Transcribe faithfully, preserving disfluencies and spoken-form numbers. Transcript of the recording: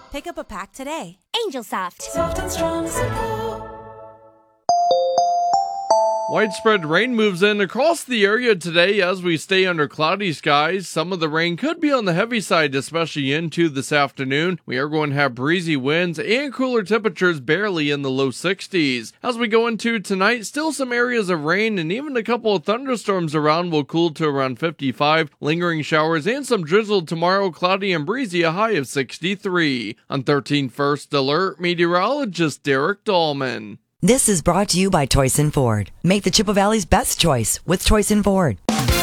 Pick up a pack today. Angel Soft. Soft and strong, simple. Widespread rain moves in across the area today as we stay under cloudy skies. Some of the rain could be on the heavy side, especially into this afternoon. We are going to have breezy winds and cooler temperatures barely in the low sixties. As we go into tonight, still some areas of rain and even a couple of thunderstorms around will cool to around fifty-five. Lingering showers and some drizzle tomorrow, cloudy and breezy, a high of sixty-three. On thirteen First Alert, meteorologist Derek Dahlman. This is brought to you by Toyson Ford. Make the Chippewa Valley's best choice with Toyson Ford.